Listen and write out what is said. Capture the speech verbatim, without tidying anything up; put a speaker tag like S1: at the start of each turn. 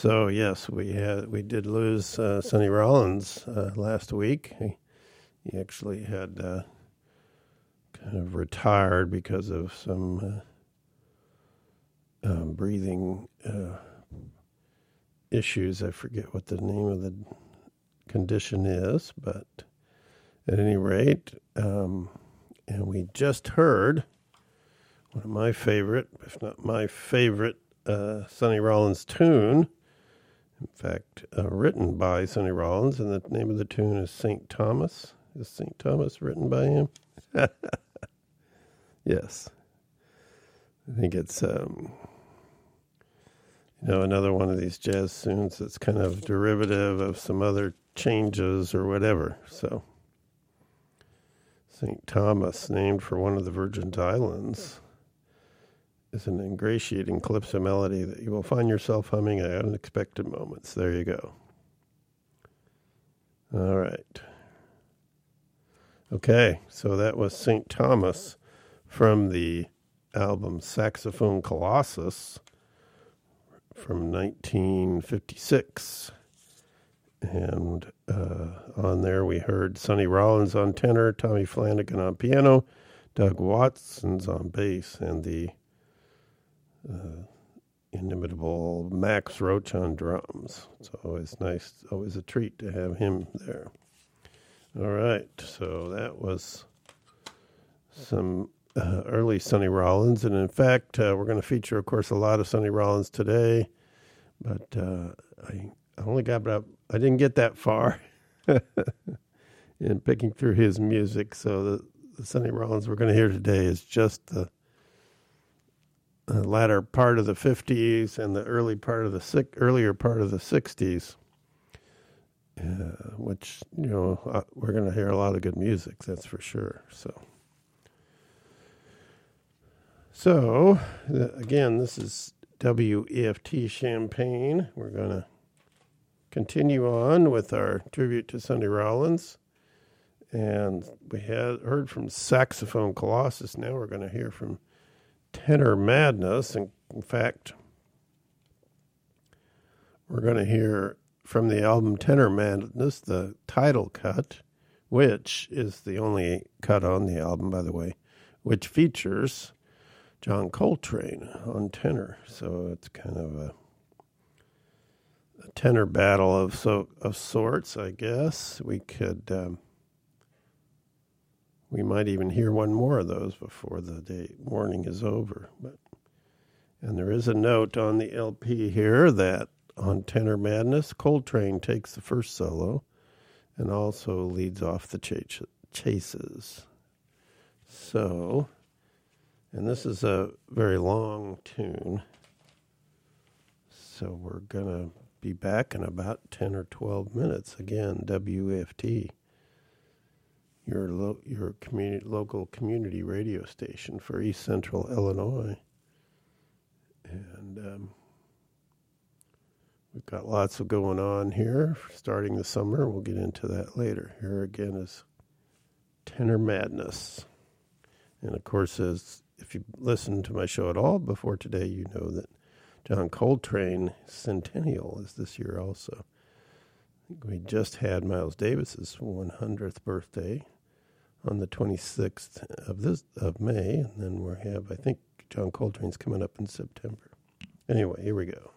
S1: So yes, we had we did lose uh, Sonny Rollins uh, last week. He, he actually had uh, kind of retired because of some uh, um, breathing uh, issues. I forget what the name of the condition is, but at any rate, um, and we just heard one of my favorite, if not my favorite, uh, Sonny Rollins tune. In fact, uh, written by Sonny Rollins, and the name of the tune is Saint Thomas. Is Saint Thomas written by him? Yes. I think it's, um, you know, another one of these jazz tunes that's kind of derivative of some other changes or whatever. So, Saint Thomas, named for one of the Virgin Islands, is an ingratiating calypso melody that you will find yourself humming at unexpected moments. There you go. All right. Okay, so that was Saint Thomas from the album Saxophone Colossus from nineteen fifty-six. And uh, on there we heard Sonny Rollins on tenor, Tommy Flanagan on piano, Doug Watson's on bass, and the Uh, inimitable Max Roach on drums. It's always nice, always a treat to have him there. All right, so that was some uh, early Sonny Rollins, and in fact, uh, we're going to feature, of course, a lot of Sonny Rollins today. But uh, I, I only got about, I didn't get that far in picking through his music. So the, the Sonny Rollins we're going to hear today is just the The latter part of the fifties and the early part of the sick, earlier part of the sixties, uh, which, you know, uh, we're going to hear a lot of good music, that's for sure. So, so uh, again, this is W E F T Champaign. We're going to continue on with our tribute to Sonny Rollins. And we had heard from Saxophone Colossus. Now we're going to hear from Tenor Madness. And in fact, we're going to hear from the album Tenor Madness, the title cut, which is the only cut on the album, by the way, which features John Coltrane on tenor. So it's kind of a, a tenor battle of so of sorts, I guess. We could... Um, We might even hear one more of those before the day morning is over. But and there is a note on the L P here that on Tenor Madness, Coltrane takes the first solo and also leads off the ch- chases. So, and this is a very long tune. So we're going to be back in about ten or twelve minutes. Again, W F T. Your lo- your community local community radio station for East Central Illinois, and um, we've got lots of going on here starting the summer. We'll get into that later. Here again is Tenor Madness, and of course, as if you listened to my show at all before today, you know that John Coltrane Centennial is this year also. We just had Miles Davis's one hundredth birthday on the twenty-sixth of this of May, and then we have, I think, John Coltrane's coming up in September. Anyway, here we go.